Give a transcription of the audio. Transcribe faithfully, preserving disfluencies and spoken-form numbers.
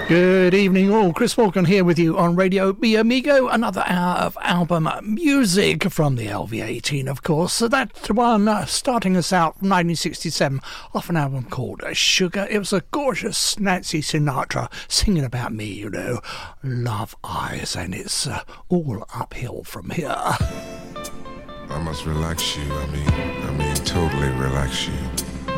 Good evening all, Chris Walken here with you on Radio Mi Amigo, another hour of album music from the L V eighteen, of course. So that one uh, starting us out from nineteen sixty-seven off an album called Sugar. It was a gorgeous Nancy Sinatra singing about me, you know, love eyes, and it's uh, all uphill from here. I must relax you, I mean, I mean totally relax you.